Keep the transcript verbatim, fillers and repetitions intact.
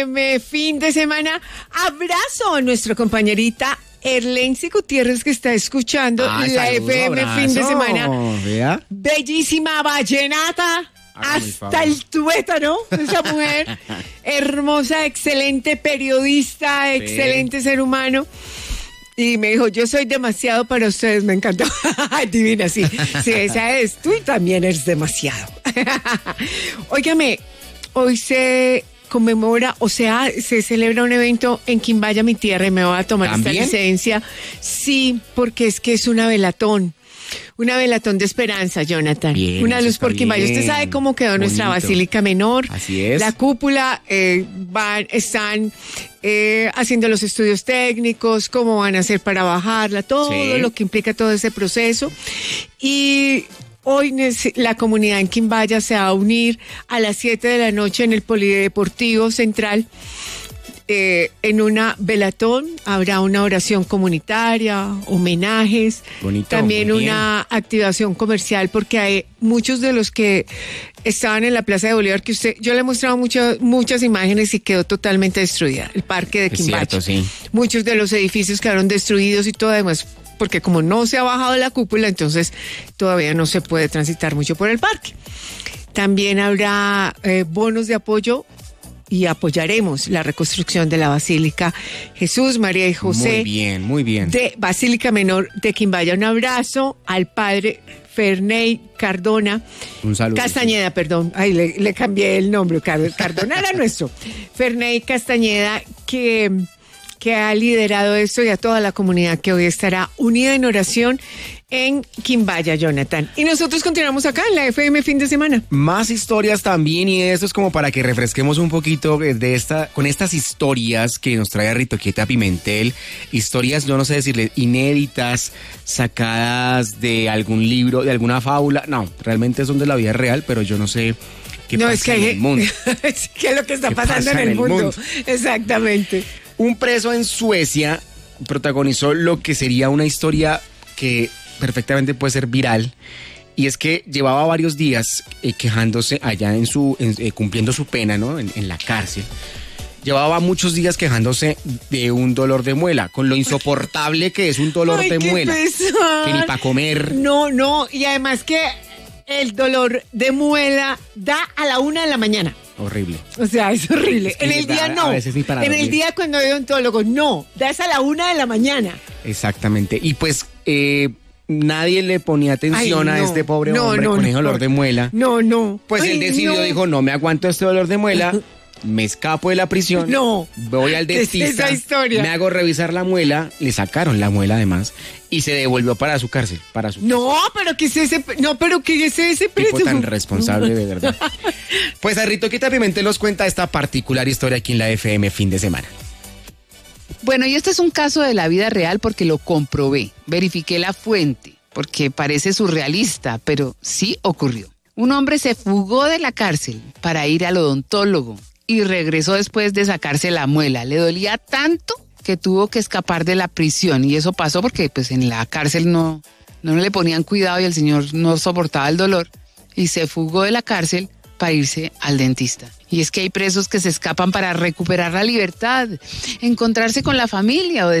Fin de semana, abrazo a nuestra compañerita Erlency Gutiérrez que está escuchando Ay, la saludo, F M abrazo. fin de semana. ¿Vea? Bellísima vallenata Hágame el hasta favor. el tuétano, esa mujer hermosa, excelente periodista, excelente ser humano. Y me dijo, yo soy demasiado para ustedes, me encantó. Divina, sí, sí, esa es. Tú también eres demasiado. Óigame, hoy se conmemora, o sea, se celebra un evento en Quimbaya, mi tierra, y me voy a tomar ¿También? esta licencia. Sí, porque es que es una velatón. Una velatón de esperanza, Jonathan. Bien, una eso luz está por Quimbaya. Usted bien. sabe cómo quedó nuestra Bonito. Basílica Menor. Así es. La cúpula, eh, van, están eh, haciendo los estudios técnicos, cómo van a hacer para bajarla, todo Sí. lo que implica todo ese proceso. Y hoy nece- la comunidad en Quimbaya se va a unir a las siete de la noche en el Polideportivo Central. Eh, en una velatón habrá una oración comunitaria, homenajes, Bonito, también muy bien. una activación comercial, porque hay muchos de los que estaban en la Plaza de Bolívar, que usted, yo le he mostrado muchas muchas imágenes y quedó totalmente destruida, el parque de Es Quimbaya. cierto, sí. Muchos de los edificios quedaron destruidos y todo además, porque como no se ha bajado la cúpula, entonces todavía no se puede transitar mucho por el parque. También habrá eh, bonos de apoyo y apoyaremos la reconstrucción de la Basílica Jesús, María y José Muy bien, muy bien. de Basílica Menor de Quimbaya. Un abrazo al padre Ferney Cardona. Un saludo. Castañeda, perdón. Ay, le, le cambié el nombre. Car- Cardona era nuestro. Ferney Castañeda, que, que ha liderado esto, y a toda la comunidad que hoy estará unida en oración en Quimbaya, Jonathan. Y nosotros continuamos acá en la F M fin de semana. Más historias también, y esto es como para que refresquemos un poquito de esta, con estas historias que nos trae Ritoqueta Pimentel, historias, yo no sé decirle, inéditas, sacadas de algún libro, de alguna fábula, no, realmente son de la vida real, pero yo no sé qué no, pasa es que en hay- el mundo. es que es lo que está ¿Qué pasando pasa en el, en el mundo. mundo? Exactamente. Un preso en Suecia protagonizó lo que sería una historia que perfectamente puede ser viral, y es que llevaba varios días eh, quejándose allá en su en- eh, cumpliendo su pena, ¿no? En, en la cárcel. Llevaba muchos días quejándose de un dolor de muela, con lo insoportable que es un dolor Ay, de qué muela, pesar. que ni para comer. No, no, y además que el dolor de muela da a la una de la mañana. Horrible. O sea, es horrible. Es que En el da día a no. veces ni para En el dormir. día cuando hay odontólogo, no. Da es a la una de la mañana. Exactamente. Y pues eh, nadie le ponía atención Ay, a no. este pobre No, hombre no, con ese no. dolor de muela. No, no. Pues Ay, él decidió, no. dijo, no me aguanto este dolor de muela, me escapo de la prisión, No. voy al Es dentista, esa historia. me hago revisar la muela, le sacaron la muela además, y se devolvió para su cárcel, para su No, pero ¿qué es ese? No, pero ¿qué es ese preso? tipo tan responsable de verdad. Pues a Ritoqueta Pimentel nos cuenta esta particular historia aquí en la F M fin de semana. Bueno, y este es un caso de la vida real porque lo comprobé, verifiqué la fuente, porque parece surrealista, pero sí ocurrió. Un hombre se fugó de la cárcel para ir al odontólogo y regresó después de sacarse la muela. Le dolía tanto que tuvo que escapar de la prisión, y eso pasó porque pues en la cárcel no, no le ponían cuidado y el señor no soportaba el dolor y se fugó de la cárcel para irse al dentista. Y es que hay presos que se escapan para recuperar la libertad, encontrarse con la familia o